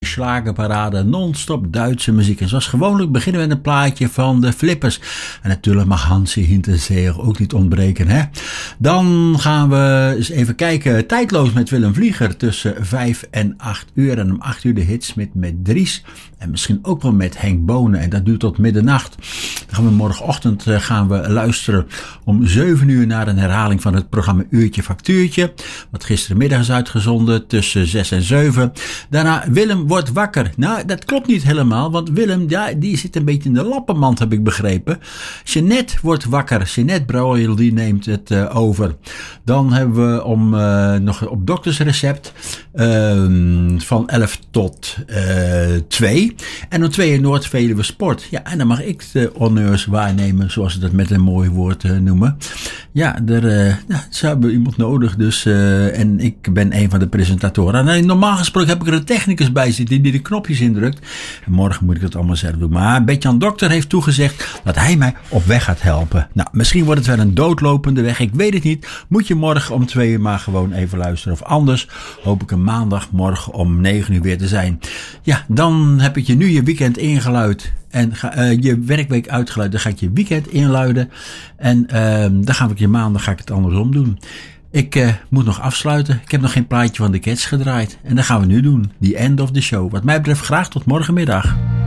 slagerparade, non-stop Duitse muziek. En zoals gewoonlijk beginnen we met een plaatje van de Flippers. En natuurlijk mag Hansie Hinterseer ook niet ontbreken, hè. Dan gaan we eens even kijken, tijdloos met Willem Vlieger tussen 5 en 8 uur. En om 8 uur de hits met Dries. En misschien ook wel met Henk Bonen. En dat duurt tot middernacht. Dan gaan we morgenochtend luisteren om 7 uur naar een herhaling van het programma Uurtje Factuurtje. Wat gisterenmiddag is uitgezonden tussen 6 en 7. Daarna Willem wordt wakker. Nou, dat klopt niet helemaal. Want Willem, ja, die zit een beetje in de lappenmand, heb ik begrepen. Jeanette wordt wakker. Jeanette Brouwel, die neemt het over. Dan hebben we nog op doktersrecept van 11 tot 2. En om 2 in Noord-Veluwe Sport. Ja, en dan mag ik de honneurs waarnemen, zoals ze dat met een mooi woord noemen. Ja, ze hebben iemand nodig, dus en ik ben een van de presentatoren. En normaal gesproken heb ik er een technicus bij zitten die de knopjes indrukt. En morgen moet ik het allemaal zelf doen. Maar Betjan Dokter heeft toegezegd dat hij mij op weg gaat helpen. Nou, misschien wordt het wel een doodlopende weg, ik weet het niet. Moet je morgen om 2 uur maar gewoon even luisteren. Of anders hoop ik een maandagmorgen om 9 uur weer te zijn. Ja, dan heb ik je nu je weekend ingeluid. En je werkweek uitgeluid, dan ga ik je weekend inluiden. En dan ga ik het andersom doen. Ik moet nog afsluiten. Ik heb nog geen plaatje van de Cats gedraaid. En dat gaan we nu doen. The end of the show. Wat mij betreft graag tot morgenmiddag.